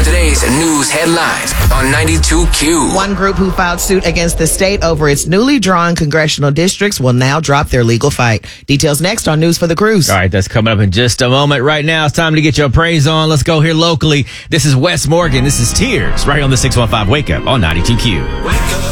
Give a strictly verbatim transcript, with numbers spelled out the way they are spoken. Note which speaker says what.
Speaker 1: Today's news headlines on ninety-two Q.
Speaker 2: One group who filed suit against the state over its newly drawn congressional districts will now drop their legal fight. Details next on News for the Cruise.
Speaker 3: All right, that's coming up in just a moment. Right now, it's time to get your praise on. Let's go here locally. This is Wes Morgan. This is Tears right on the six one five Wake Up on ninety-two Q.